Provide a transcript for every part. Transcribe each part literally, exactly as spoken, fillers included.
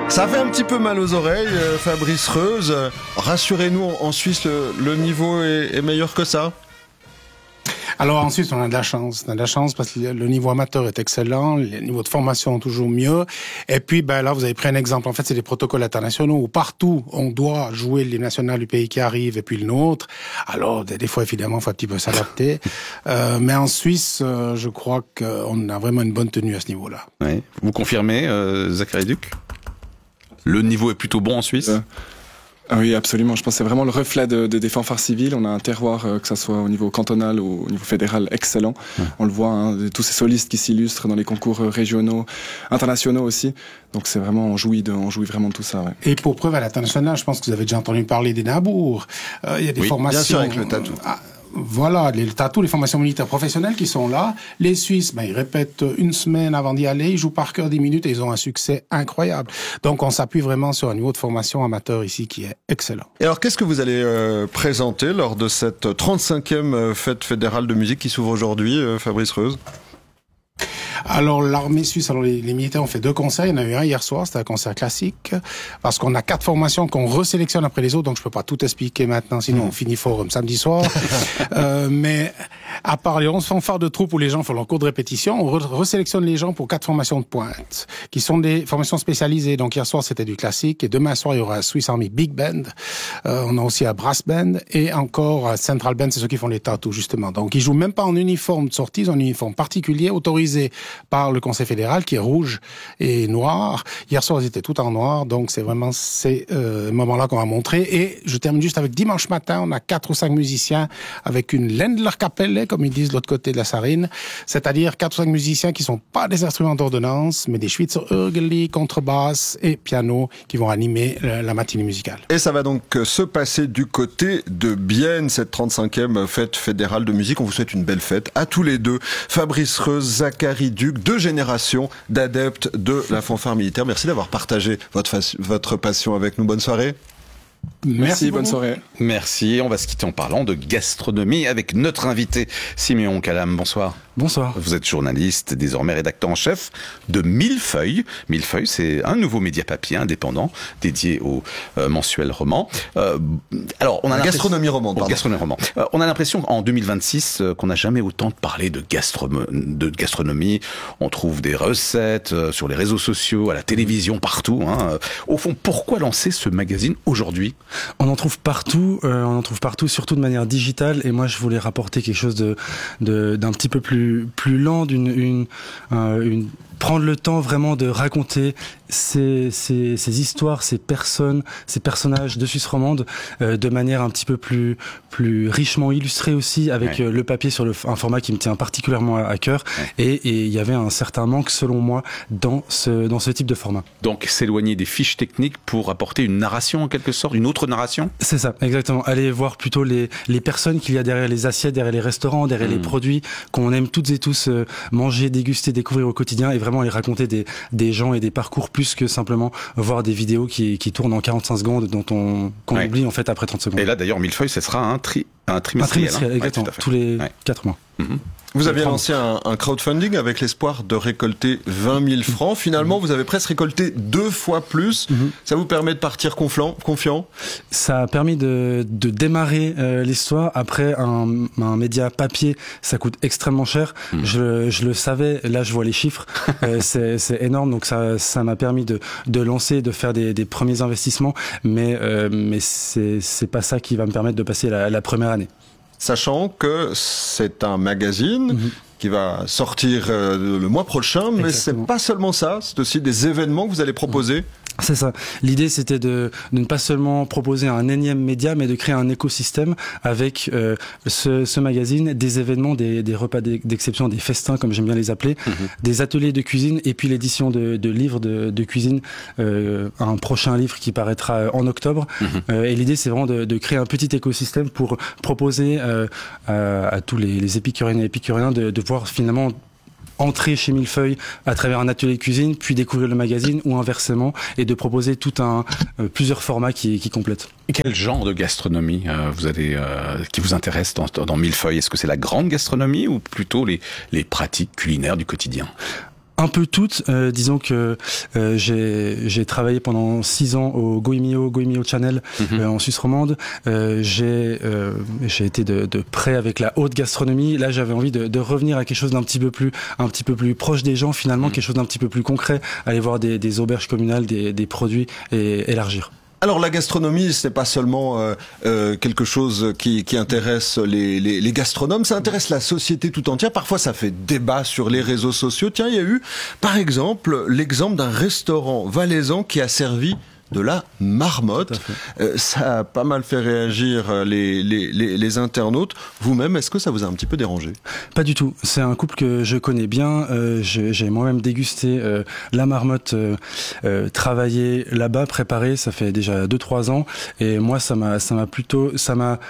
Ça fait un petit peu mal aux oreilles, euh, Fabrice Reuz. Rassurez-nous, en Suisse, le, le niveau est, est meilleur que ça? Alors en Suisse, on a de la chance. On a de la chance parce que le niveau amateur est excellent, le niveau de formation est toujours mieux. Et puis, ben là, vous avez pris un exemple. En fait, c'est des protocoles internationaux où partout, on doit jouer les nationales du pays qui arrive et puis le nôtre. Alors, des, des fois, évidemment, il faut un petit peu s'adapter. euh, mais en Suisse, euh, je crois qu'on a vraiment une bonne tenue à ce niveau-là. Oui. Vous confirmez, euh, Zachary Duc? Le niveau est plutôt bon en Suisse? euh... Ah oui, absolument. Je pense que c'est vraiment le reflet de, de, des fanfares civiles. On a un terroir, euh, que ça soit au niveau cantonal ou au niveau fédéral, excellent. Ouais. On le voit, hein, tous ces solistes qui s'illustrent dans les concours régionaux, internationaux aussi. Donc c'est vraiment, on jouit de, on jouit vraiment de tout ça. Ouais. Et pour preuve à l'international, je pense que vous avez déjà entendu parler des Nabours. Euh, il y a des oui, formations. Bien sûr, avec le tatou. Ah, Voilà, les tatous, les formations militaires professionnelles qui sont là. Les Suisses, ben, ils répètent une semaine avant d'y aller, ils jouent par cœur dix minutes et ils ont un succès incroyable. Donc, on s'appuie vraiment sur un niveau de formation amateur ici qui est excellent. Et alors, qu'est-ce que vous allez euh, présenter lors de cette trente-cinquième fête fédérale de musique qui s'ouvre aujourd'hui, euh, Fabrice Reuz? Alors, l'armée suisse, alors les, les militaires ont fait deux concerts. Il y en a eu un hier soir, c'était un concert classique, parce qu'on a quatre formations qu'on resélectionne après les autres, donc je peux pas tout expliquer maintenant, sinon on finit forum samedi soir. euh, mais à part les onze fanfares de troupes où les gens font leur cours de répétition, on re- resélectionne les gens pour quatre formations de pointe, qui sont des formations spécialisées. Donc hier soir, c'était du classique, et demain soir, il y aura un Swiss Army Big Band. Euh, on a aussi un Brass Band, et encore un Central Band, c'est ceux qui font les tatous, justement. Donc ils jouent même pas en uniforme de sortie, ils ont un uniforme particulier, autorisé par le Conseil fédéral, qui est rouge et noir. Hier soir, ils étaient tout en noir, donc c'est vraiment ces euh, moments-là qu'on va montrer. Et je termine juste avec dimanche matin, on a quatre ou cinq musiciens avec une Ländlerkapelle, comme ils disent de l'autre côté de la Sarine, c'est-à-dire quatre ou cinq musiciens qui sont pas des instruments d'ordonnance, mais des Schweitzer Örgeli, contrebasse et piano, qui vont animer la, la matinée musicale. Et ça va donc se passer du côté de Bienne, cette trente-cinquième fête fédérale de musique. On vous souhaite une belle fête à tous les deux. Fabrice Reuz, Zachary Duc, deux générations d'adeptes de la fanfare militaire. Merci d'avoir partagé votre, fa- votre passion avec nous. Bonne soirée. Merci, Merci bonne soirée. Merci. On va se quitter en parlant de gastronomie avec notre invité, Siméon Calam. Bonsoir. Bonsoir. Vous êtes journaliste, désormais rédacteur en chef de Millefeuille. Millefeuille, c'est un nouveau média papier indépendant dédié au euh, mensuel roman. Euh, alors, on a gastronomie romande. Oh, gastronomie roman. Euh, on a l'impression en deux mille vingt-six euh, qu'on n'a jamais autant parlé de, gastro- de gastronomie. On trouve des recettes euh, sur les réseaux sociaux, à la télévision, partout. Hein. Au fond, pourquoi lancer ce magazine aujourd'hui ? On en trouve partout, euh, on en trouve partout, surtout de manière digitale. Et moi, je voulais rapporter quelque chose de, de d'un petit peu plus plus lent, d'une une, euh, une prendre le temps vraiment de raconter ces, ces, ces histoires, ces personnes, ces personnages de Suisse romande euh, de manière un petit peu plus, plus richement illustrée aussi, avec ouais. euh, le papier sur le, un format qui me tient particulièrement à, à cœur. Ouais. Et il y avait un certain manque, selon moi, dans ce, dans ce type de format. Donc s'éloigner des fiches techniques pour apporter une narration en quelque sorte, une autre narration ? C'est ça, exactement. Aller voir plutôt les, les personnes qu'il y a derrière les assiettes, derrière les restaurants, derrière mmh. les produits qu'on aime toutes et tous euh, manger, déguster, découvrir au quotidien, et vraiment les raconter des, des gens et des parcours plus que simplement voir des vidéos qui, qui tournent en quarante-cinq secondes dont on, qu'on ouais. oublie en fait après trente secondes. Et là d'ailleurs, Millefeuille, ce sera un, tri, un trimestriel. Un trimestriel, hein. Exactement, ouais, tous les ouais. quatre mois. Mmh. Vous aviez lancé un, un crowdfunding avec l'espoir de récolter vingt mille francs. Finalement, mmh. vous avez presque récolté deux fois plus. Mmh. Ça vous permet de partir confiant, confiant Ça a permis de, de démarrer euh, l'histoire. Après, un, un média papier, ça coûte extrêmement cher. Mmh. Je, je le savais. Là, je vois les chiffres. euh, c'est, c'est énorme. Donc, ça, ça m'a permis de, de lancer, de faire des, des premiers investissements. Mais, euh, mais c'est, c'est pas ça qui va me permettre de passer la, la première année. Sachant que c'est un magazine mmh. qui va sortir euh, le mois prochain, mais Exactement. C'est pas seulement ça, c'est aussi des événements que vous allez proposer. C'est ça. L'idée, c'était de, de ne pas seulement proposer un énième média, mais de créer un écosystème avec euh, ce, ce magazine, des événements, des, des repas d'exception, des festins, comme j'aime bien les appeler, mmh. des ateliers de cuisine, et puis l'édition de, de livres de, de cuisine, euh, un prochain livre qui paraîtra en octobre. Mmh. Euh, et l'idée, c'est vraiment de, de créer un petit écosystème pour proposer euh, à, à tous les, les épicuriennes et épicuriens de, de pouvoir finalement entrer chez Millefeuille à travers un atelier cuisine, puis découvrir le magazine, ou inversement, et de proposer tout un euh, plusieurs formats qui, qui complètent. Quel genre de gastronomie euh, vous avez euh, qui vous intéresse dans, dans Millefeuille ? Est-ce que c'est la grande gastronomie ou plutôt les les pratiques culinaires du quotidien ? Un peu toutes. Euh, disons que euh, j'ai j'ai travaillé pendant six ans au Goemio Goemio Channel mm-hmm. euh, en Suisse romande. Euh, j'ai euh, j'ai été de, de près avec la haute gastronomie. Là, j'avais envie de, de revenir à quelque chose d'un petit peu plus un petit peu plus proche des gens finalement, mm-hmm. quelque chose d'un petit peu plus concret. Aller voir des, des auberges communales, des, des produits et élargir. Alors la gastronomie, ce n'est pas seulement euh, euh, quelque chose qui, qui intéresse les, les, les gastronomes, ça intéresse la société tout entière. Parfois, ça fait débat sur les réseaux sociaux. Tiens, il y a eu, par exemple, l'exemple d'un restaurant valaisan qui a servi de la marmotte. Euh, ça a pas mal fait réagir les, les, les, les internautes. Vous-même, est-ce que ça vous a un petit peu dérangé? Pas du tout. C'est un couple que je connais bien. Euh, j'ai, j'ai moi-même dégusté euh, la marmotte, euh, euh, travaillé là-bas, préparé. Ça fait déjà deux trois ans. Et moi, ça m'a, ça m'a plutôt, ça m'a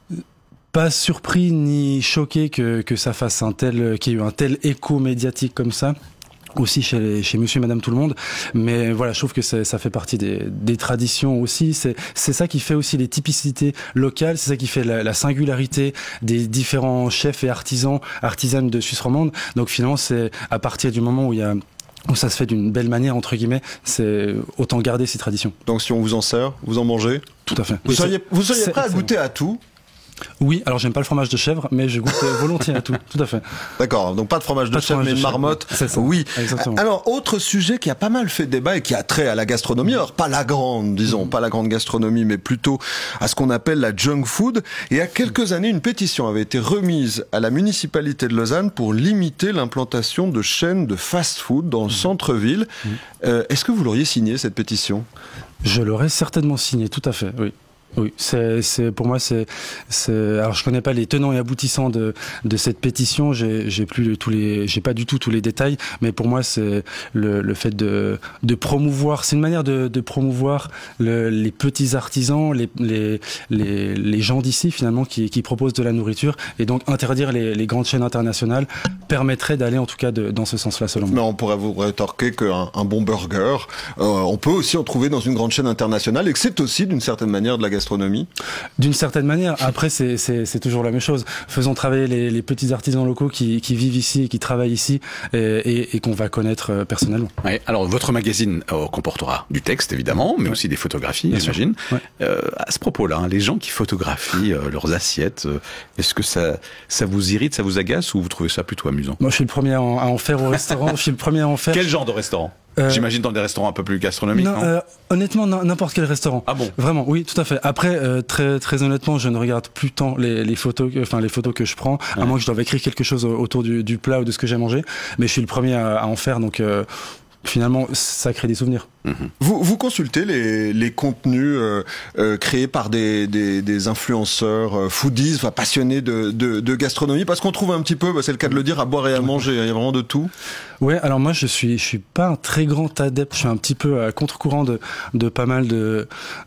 pas surpris ni choqué que que ça fasse un tel, qu'il y ait eu un tel écho médiatique comme ça. Aussi chez, les, chez Monsieur et Madame Tout le Monde, mais voilà, je trouve que ça, ça fait partie des, des traditions aussi. C'est, c'est ça qui fait aussi les typicités locales, c'est ça qui fait la, la singularité des différents chefs et artisans, artisanes de Suisse romande. Donc finalement, c'est à partir du moment où il y a où ça se fait d'une belle manière, entre guillemets, c'est autant garder ces traditions. Donc si on vous en sert, vous en mangez? Tout à fait. Vous seriez, vous seriez prêt à goûter à tout? Oui, alors j'aime pas le fromage de chèvre, mais je goûte volontiers à tout, tout à fait. D'accord, donc pas de fromage de pas chèvre, de fromage mais de marmotte. C'est ça. Oui. Exactement. Alors, autre sujet qui a pas mal fait débat et qui a trait à la gastronomie, alors pas la grande, disons, mmh. pas la grande gastronomie, mais plutôt à ce qu'on appelle la junk food. Et il y a quelques années, une pétition avait été remise à la municipalité de Lausanne pour limiter l'implantation de chaînes de fast-food dans le mmh. centre-ville. Mmh. Euh, est-ce que vous l'auriez signée, cette pétition? Je l'aurais certainement signée, tout à fait, oui. Oui, c'est, c'est pour moi c'est, c'est. Alors je connais pas les tenants et aboutissants de de cette pétition. J'ai, j'ai plus tous les, j'ai pas du tout tous les détails. Mais pour moi, c'est le le fait de de promouvoir. C'est une manière de de promouvoir le, les petits artisans, les les les les gens d'ici finalement qui qui proposent de la nourriture. Et donc interdire les les grandes chaînes internationales permettrait d'aller en tout cas de, dans ce sens-là selon moi. Mais on pourrait vous rétorquer qu'un un bon burger, euh, on peut aussi en trouver dans une grande chaîne internationale et que c'est aussi d'une certaine manière de la gastronomie. D'une certaine manière. Après, c'est, c'est, c'est toujours la même chose. Faisons travailler les, les petits artisans locaux qui, qui vivent ici et qui travaillent ici et, et, et qu'on va connaître euh, personnellement. Ouais, alors, votre magazine euh, comportera du texte, évidemment, mais ouais. aussi des photographies, Bien j'imagine. Ouais. Euh, à ce propos-là, hein, les gens qui photographient euh, leurs assiettes, euh, est-ce que ça, ça vous irrite, ça vous agace ou vous trouvez ça plutôt amusant? Moi, je suis le premier à en, à en faire au restaurant. Je suis le premier à en faire. Quel genre de restaurant? Euh, J'imagine dans des restaurants un peu plus gastronomiques, non, non euh, Honnêtement, n'importe quel restaurant. Ah bon? Vraiment, oui, tout à fait. Après, euh, très très honnêtement, je ne regarde plus tant les, les photos, enfin les photos que je prends, ouais. à moins que je doive écrire quelque chose autour du, du plat ou de ce que j'ai mangé. Mais je suis le premier à, à en faire, donc euh, finalement, ça crée des souvenirs. Mmh. Vous, vous consultez les, les contenus euh, euh, créés par des, des, des influenceurs euh, foodies, enfin, passionnés de, de, de gastronomie, parce qu'on trouve un petit peu, bah, c'est le cas de le dire, à boire et à manger. Il y a vraiment de tout. Ouais, alors moi je suis je suis pas un très grand adepte, je suis un petit peu à contre-courant de de pas mal de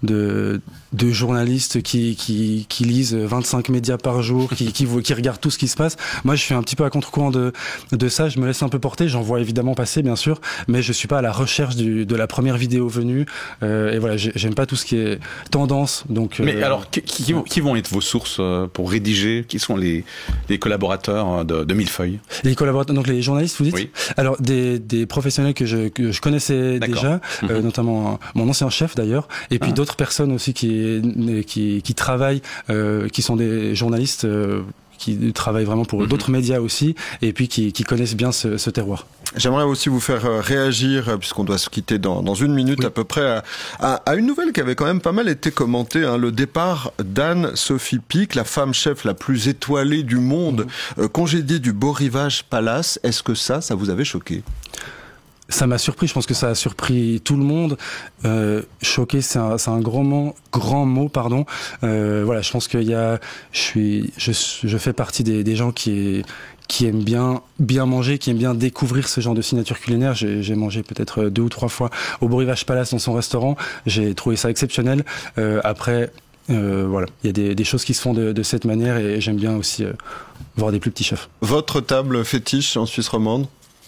de de journalistes qui qui qui lisent vingt-cinq médias par jour, qui qui qui regardent tout ce qui se passe. Moi je suis un petit peu à contre-courant de de ça, je me laisse un peu porter, j'en vois évidemment passer bien sûr, mais je suis pas à la recherche du de la première vidéo venue euh, et voilà, j'aime pas tout ce qui est tendance. Donc Mais euh, alors qui, qui, qui vont être vos sources pour rédiger? Qui sont les les collaborateurs de, de Millefeuille? Les collaborateurs, donc les journalistes, vous dites? Oui. Alors des, des professionnels que je, que je connaissais D'accord. déjà, mmh. euh, notamment mon ancien chef d'ailleurs, et puis ah. d'autres personnes aussi qui qui, qui travaillent, euh, qui sont des journalistes euh, qui travaillent vraiment pour mmh. d'autres médias aussi, et puis qui, qui connaissent bien ce, ce terroir. J'aimerais aussi vous faire réagir, puisqu'on doit se quitter dans, dans une minute oui. à peu près, à, à, à une nouvelle qui avait quand même pas mal été commentée, hein, le départ d'Anne-Sophie Pic, la femme chef la plus étoilée du monde, mmh. euh, congédiée du Beau Rivage Palace. Est-ce que ça, ça vous avait choqué? Ça m'a surpris, je pense que ça a surpris tout le monde. Euh, choqué, c'est un, c'est un grand mot, grand mot, pardon. Euh, voilà, je pense qu'il y a, je suis, je, je fais partie des, des gens qui, qui aiment bien, bien manger, qui aiment bien découvrir ce genre de signature culinaire. J'ai, j'ai mangé peut-être deux ou trois fois au Beau Rivage Palace dans son restaurant. J'ai trouvé ça exceptionnel. Euh, après, euh, voilà, il y a des, des choses qui se font de, de cette manière et j'aime bien aussi euh, voir des plus petits chefs. Votre table fétiche en Suisse romande?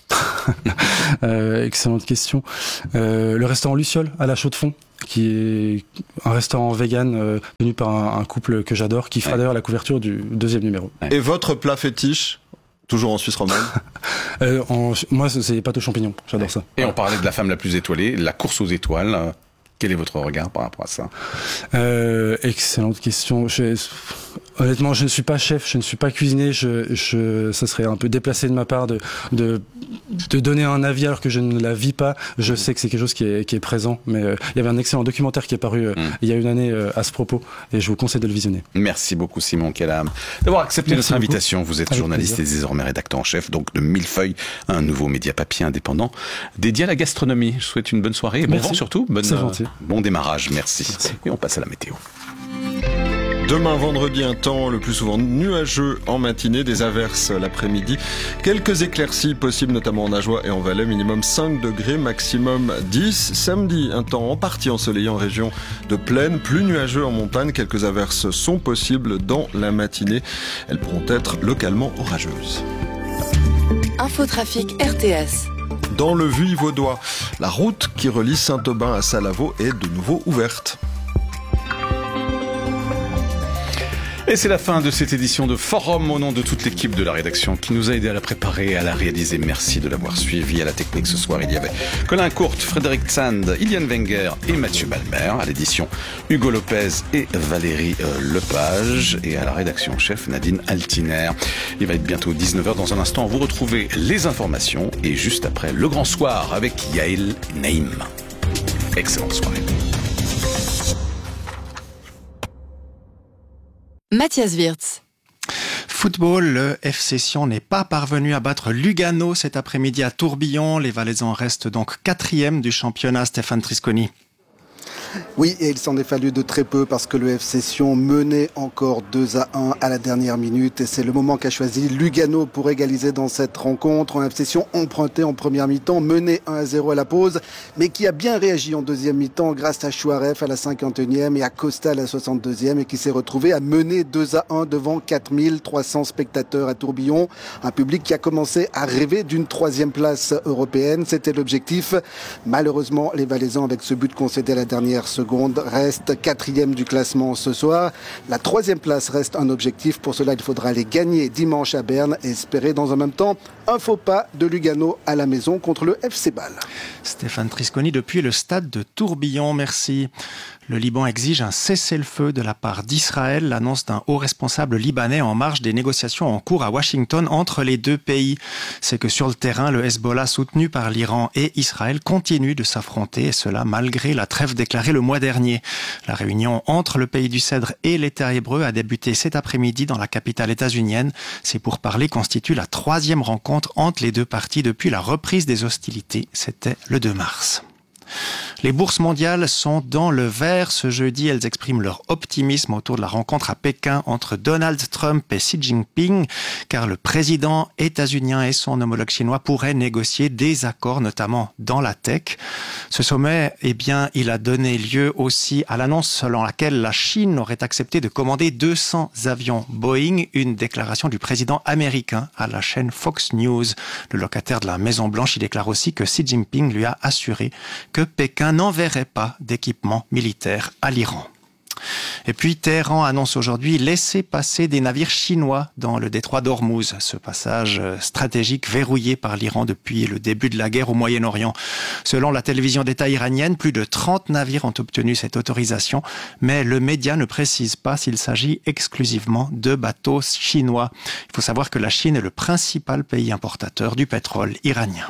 euh, excellente question. Euh, le restaurant Luciole à la Chaux-de-Fonds, qui est un restaurant vegan euh, tenu par un, un couple que j'adore, qui fera ouais. d'ailleurs la couverture du deuxième numéro. Et votre plat fétiche? Toujours en Suisse romande. euh, en, Moi, c'est pâte aux champignons. J'adore ça. Et on parlait de la femme la plus étoilée, la course aux étoiles. Quel est votre regard par rapport à ça? euh, Excellente question. Je, honnêtement, je ne suis pas chef, je ne suis pas cuisinier. Je, je, ça serait un peu déplacé de ma part de, de, de donner un avis alors que je ne la vis pas. Je sais que c'est quelque chose qui est, qui est présent. Mais euh, il y avait un excellent documentaire qui est paru euh, mmh. il y a une année euh, à ce propos, et je vous conseille de le visionner. Merci beaucoup Simon Kellam d'avoir accepté Merci notre beaucoup. invitation. Vous êtes Avec journaliste plaisir. et désormais rédacteur en chef donc de Millefeuille, un nouveau média papier indépendant dédié à la gastronomie. Je souhaite une bonne soirée et bon Merci. vent surtout. Bonne, C'est gentil. Bon démarrage, merci. merci. Et on passe à la météo. Demain vendredi, un temps le plus souvent nuageux en matinée, des averses l'après-midi, quelques éclaircies possibles notamment en Ajoie et en Valais, minimum cinq degrés, maximum dix. Samedi, un temps en partie ensoleillé en région de plaine, plus nuageux en montagne, quelques averses sont possibles dans la matinée. Elles pourront être localement orageuses. Infotrafic R T S. Dans le Vuille vaudois, la route qui relie Saint-Aubin à Salavo est de nouveau ouverte. Et c'est la fin de cette édition de Forum au nom de toute l'équipe de la rédaction qui nous a aidé à la préparer et à la réaliser. Merci de l'avoir suivi. À la technique ce soir, il y avait Colin Courte, Frédéric Sand, Iliane Wenger et Mathieu Balmer. À l'édition, Hugo Lopez et Valérie euh, Lepage. Et à la rédaction chef, Nadine Altiner. Il va être bientôt dix-neuf heures. Dans un instant, vous retrouvez les informations. Et juste après, le grand soir avec Yael Naïm. Excellente soirée. Mathias Wirtz. Football, le F C Sion n'est pas parvenu à battre Lugano cet après-midi à Tourbillon. Les Valaisans restent donc quatrième du championnat, Stéphane Trisconi. Oui, et il s'en est fallu de très peu parce que le F C Sion menait encore deux à un à la dernière minute et c'est le moment qu'a choisi Lugano pour égaliser dans cette rencontre. Un F C Sion emprunté en première mi-temps, mené un à zéro à la pause, mais qui a bien réagi en deuxième mi-temps grâce à Chouaref à la cinquante et unième et à Costa à la soixante-deuxième et qui s'est retrouvé à mener deux à un devant quatre mille trois cents spectateurs à Tourbillon. Un public qui a commencé à rêver d'une troisième place européenne. C'était l'objectif. Malheureusement, les Valaisans, avec ce but concédé à la dernière seconde, reste quatrième du classement ce soir. La troisième place reste un objectif. Pour cela, il faudra aller gagner dimanche à Berne et espérer dans un même temps un faux pas de Lugano à la maison contre le F C Bâle. Stéphane Trisconi depuis le stade de Tourbillon, merci. Le Liban exige un cessez-le-feu de la part d'Israël, l'annonce d'un haut responsable libanais en marge des négociations en cours à Washington entre les deux pays. C'est que sur le terrain, le Hezbollah soutenu par l'Iran et Israël continue de s'affronter, et cela malgré la trêve déclarée le mois dernier. La réunion entre le pays du Cèdre et l'État hébreu a débuté cet après-midi dans la capitale états-unienne. Ces pourparlers constituent la troisième rencontre entre les deux parties depuis la reprise des hostilités. C'était le deux mars. Les bourses mondiales sont dans le vert ce jeudi. Elles expriment leur optimisme autour de la rencontre à Pékin entre Donald Trump et Xi Jinping, car le président états-unien et son homologue chinois pourraient négocier des accords, notamment dans la tech. Ce sommet, eh bien, il a donné lieu aussi à l'annonce selon laquelle la Chine aurait accepté de commander deux cents avions Boeing, une déclaration du président américain à la chaîne Fox News. Le locataire de la Maison-Blanche y déclare aussi que Xi Jinping lui a assuré que Pékin n'enverrait pas d'équipement militaire à l'Iran. Et puis Téhéran annonce aujourd'hui laisser passer des navires chinois dans le détroit d'Ormuz, ce passage stratégique verrouillé par l'Iran depuis le début de la guerre au Moyen-Orient. Selon la télévision d'État iranienne, plus de trente navires ont obtenu cette autorisation, mais le média ne précise pas s'il s'agit exclusivement de bateaux chinois. Il faut savoir que la Chine est le principal pays importateur du pétrole iranien.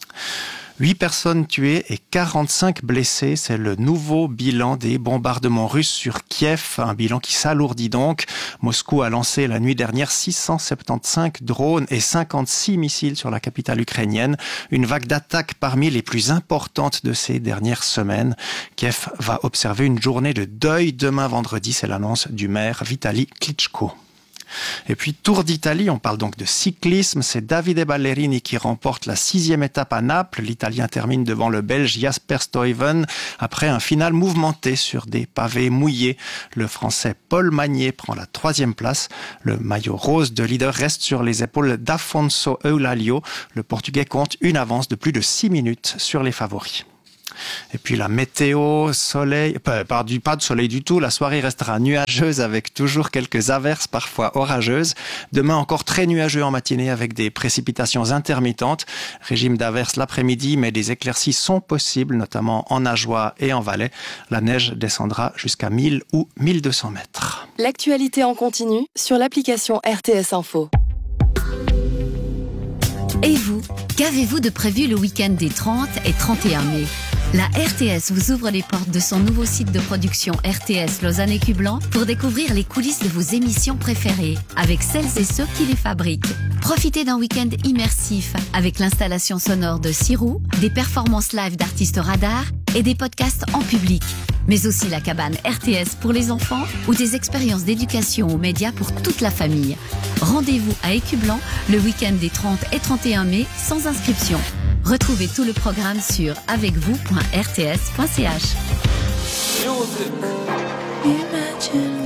Huit personnes tuées et quarante-cinq blessées, c'est le nouveau bilan des bombardements russes sur Kiev, un bilan qui s'alourdit donc. Moscou a lancé la nuit dernière six cent soixante-quinze drones et cinquante-six missiles sur la capitale ukrainienne, une vague d'attaques parmi les plus importantes de ces dernières semaines. Kiev va observer une journée de deuil demain vendredi, c'est l'annonce du maire Vitali Klitschko. Et puis Tour d'Italie, on parle donc de cyclisme, c'est Davide Ballerini qui remporte la sixième étape à Naples. L'Italien termine devant le Belge Jasper Stuyven après un final mouvementé sur des pavés mouillés. Le Français Paul Magnier prend la troisième place. Le maillot rose de leader reste sur les épaules d'Afonso Eulalio. Le Portugais compte une avance de plus de six minutes sur les favoris. Et puis la météo, soleil, pas, pas, du, pas de soleil du tout. La soirée restera nuageuse avec toujours quelques averses, parfois orageuses. Demain encore très nuageux en matinée avec des précipitations intermittentes. Régime d'averses l'après-midi, mais des éclaircies sont possibles, notamment en Ajoie et en Valais. La neige descendra jusqu'à mille ou mille deux cents mètres. L'actualité en continu sur l'application R T S Info. Et vous, qu'avez-vous de prévu le week-end des trente et trente et un mai ? La R T S vous ouvre les portes de son nouveau site de production R T S Lausanne et Cublan pour découvrir les coulisses de vos émissions préférées avec celles et ceux qui les fabriquent. Profitez d'un week-end immersif avec l'installation sonore de Sirou, des performances live d'artistes radars et des podcasts en public. Mais aussi la cabane R T S pour les enfants ou des expériences d'éducation aux médias pour toute la famille. Rendez-vous à Écublan le week-end des trente et trente et un mai sans inscription. Retrouvez tout le programme sur avec vous point r t s point c h.